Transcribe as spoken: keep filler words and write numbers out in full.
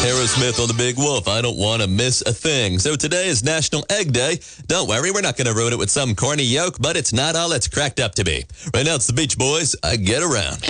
Aerosmith on the Big Wolf. I don't want to miss a thing. So today is National Egg Day. Don't worry, we're not going to ruin it with some corny yoke, but it's not all it's cracked up to be. Right now it's the Beach Boys. I Get Around.